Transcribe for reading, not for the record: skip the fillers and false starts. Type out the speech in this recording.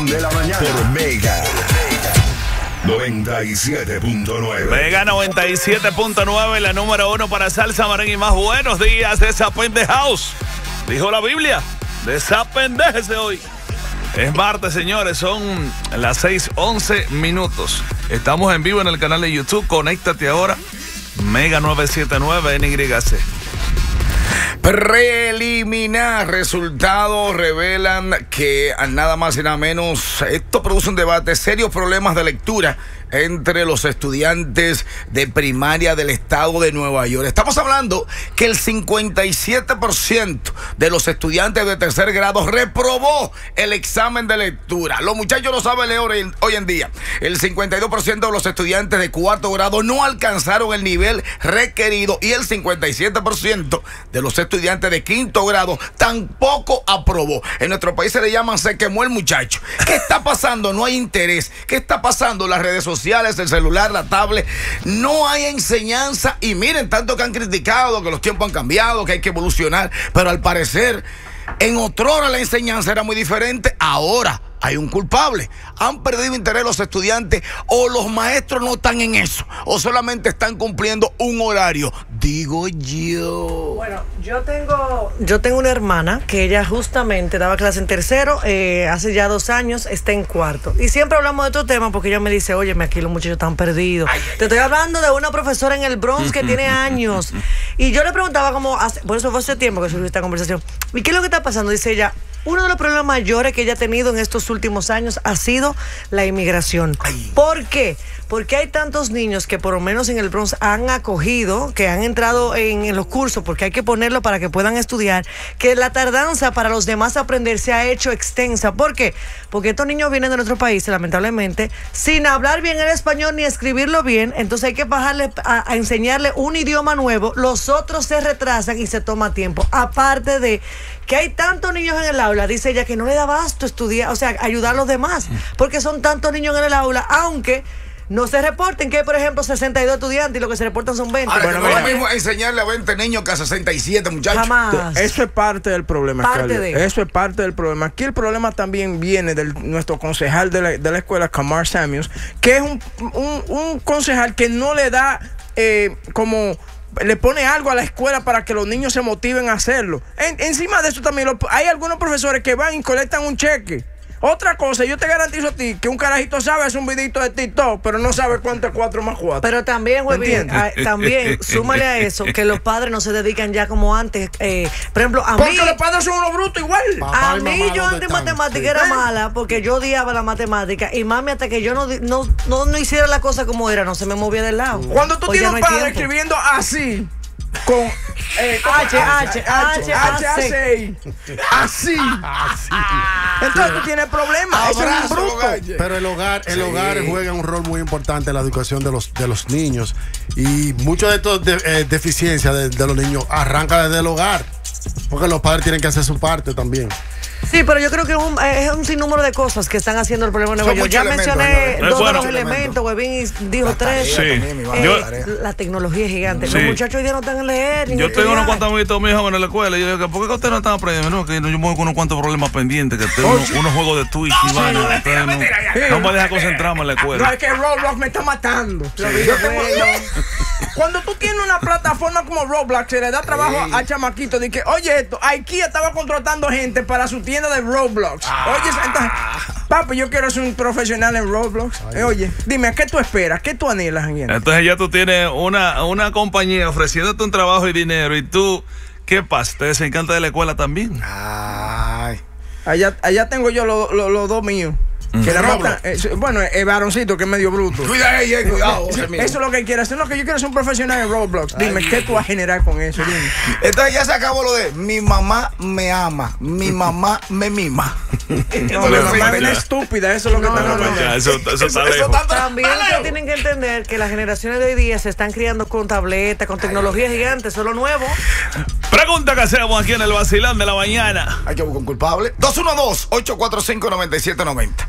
de la mañana. Por Mega 97.9. Mega 97.9, la número 1 para salsa, merengue y más. Buenos días, desapendejaos. Dijo la Biblia, desapendéjese hoy. Es martes, señores, son las 6:11 minutos. Estamos en vivo en el canal de YouTube. Conéctate ahora. Mega 979 NYC. Preliminar, resultados revelan que nada más y nada menos, esto produce un debate, serios problemas de lectura entre los estudiantes de primaria del estado de Nueva York. Estamos hablando que el 57% de los estudiantes de tercer grado reprobó el examen de lectura. Los muchachos no saben leer hoy en día. El 52% de los estudiantes de cuarto grado no alcanzaron el nivel requerido y el 57% de los estudiantes de quinto grado tampoco aprobó. En nuestro país se le llaman se quemó el muchacho. ¿Qué está pasando? No hay interés. ¿Qué está pasando? Las redes sociales, el celular, la tablet, no hay enseñanza. Y miren, tanto que han criticado que los tiempos han cambiado, que hay que evolucionar, pero al parecer en otrora la enseñanza era muy diferente. Ahora hay un culpable. Han perdido interés los estudiantes, o los maestros no están en eso, o solamente están cumpliendo un horario. Digo yo. Bueno, yo tengo una hermana que ella justamente daba clase en tercero, hace ya 2 años, está en cuarto. Y siempre hablamos de otro tema porque ella me dice, óyeme, aquí los muchachos están perdidos. Te estoy hablando de una profesora en el Bronx que tiene años. Y yo le preguntaba por eso fue hace tiempo que surgió esta conversación. ¿Y qué es lo que está pasando? Dice ella, uno de los problemas mayores que ella ha tenido en estos últimos años ha sido la inmigración. ¿Por qué? Porque hay tantos niños que por lo menos en el Bronx han acogido, que han entrado en los cursos, porque hay que ponerlo para que puedan estudiar, que la tardanza para los demás aprender se ha hecho extensa. ¿Por qué? Porque estos niños vienen de nuestro país, lamentablemente, sin hablar bien el español ni escribirlo bien, entonces hay que bajarle a enseñarle un idioma nuevo, los otros se retrasan y se toma tiempo. Aparte de que hay tantos niños en el aula, dice ella, que no le da basto estudiar, o sea, ayudar a los demás, porque son tantos niños en el aula, aunque no se reporten que hay, por ejemplo, 62 estudiantes y lo que se reportan son 20. Ahora, bueno, no es lo mismo enseñarle a 20 niños que a 67, muchachos. Jamás. Eso es parte del problema, Eso es parte del problema. Aquí el problema también viene de nuestro concejal de la escuela, Kamar Samuels, que es un concejal que no le da le pone algo a la escuela para que los niños se motiven a hacerlo. Encima de eso también hay algunos profesores que van y colectan un cheque. Otra cosa, yo te garantizo a ti que un carajito sabe hacer un videito de TikTok, pero no sabe cuánto es 4 más 4. Pero también, también, súmale a eso, que los padres no se dedican ya como antes. Por ejemplo, a mí... Porque los padres son unos brutos igual. A mí yo antes matemática era mala, porque yo odiaba la matemática, y mami, hasta que yo no hiciera la cosa como era, no se me movía del lado. Cuando tú tienes un padre escribiendo así, con así. Entonces tú tienes problemas. Eso es un bruto. Pero el hogar juega un rol muy importante en la educación de los niños. Y muchas de estas deficiencias de los niños arranca desde el hogar. Porque los padres tienen que hacer su parte también. Sí, pero yo creo que es un sinnúmero de cosas que están haciendo el problema de Nueva York. Ya mencioné 2 de los elementos, Webin dijo 3. Sí. La tecnología es gigante. Los muchachos hoy día no están en leer. Yo tengo unos cuantos amiguitos míos en la escuela y yo digo, ¿por qué ustedes no están aprendiendo? No, que yo me voy con unos cuantos problemas pendientes, que tengo unos juegos de Twitch y no me deja concentrarme en la escuela. No, es que Roblox me está matando. Cuando tú tienes una plataforma como Roblox, se le da trabajo a chamaquitos de que, oye, esto, IKEA estaba contratando gente para su tienda de Roblox. Oye, entonces, papi, yo quiero ser un profesional en Roblox. Oye, dime, ¿qué tú esperas? ¿Qué tú anhelas? Entonces ya tú tienes una compañía ofreciéndote un trabajo y dinero, y tú, ¿qué pasa? ¿Te desencanta de la escuela también? Ay. Allá tengo yo los 2 míos. Que bueno, el varoncito que es medio bruto. Cuidado. Eso es lo que quiere hacer. No, que yo quiero ser un profesional en Roblox. Dime, ¿qué tú vas a generar con eso? Dime. Entonces ya se acabó lo de mi mamá me ama, mi mamá me mima. No, mi mamá es estúpida. Eso es lo que están hablando. Eso está lejos. También ustedes tienen que entender que las generaciones de hoy día se están criando con tabletas, con tecnología gigante. Eso es lo nuevo. Pregunta que hacemos aquí en el vacilón de la mañana. Hay que buscar un culpable. 212-845-9790.